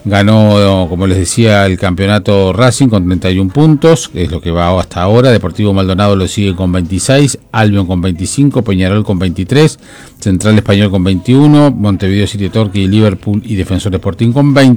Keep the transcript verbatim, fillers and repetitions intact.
Ganó, como les decía, el campeonato Racing con treinta y un puntos, que es lo que va hasta ahora. Deportivo Maldonado lo sigue con veintiséis, Albion con veinticinco, Peñarol con veintitrés, Central Español con veintiuno, Montevideo City Torque y Liverpool y Defensor Sporting con veinte.